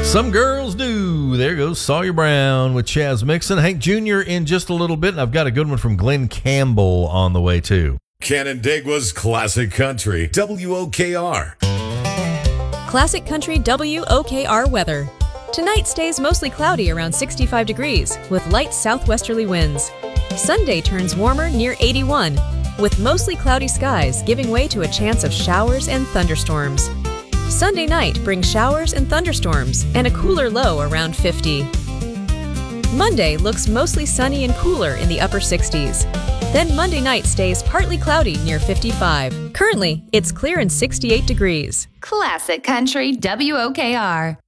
Some girls do. There goes Sawyer Brown with Chaz Mixon. Hank Jr. in just a little bit, and I've got a good one from Glenn Campbell on the way, too. Canandaigua's Classic Country, WOKR. Classic Country WOKR weather. Tonight stays mostly cloudy around 65 degrees with light southwesterly winds. Sunday turns warmer near 81 with mostly cloudy skies giving way to a chance of showers and thunderstorms. Sunday night brings showers and thunderstorms and a cooler low around 50. Monday looks mostly sunny and cooler in the upper 60s. Then Monday night stays partly cloudy near 55. Currently, it's clear and 68 degrees. Classic Country WOKR.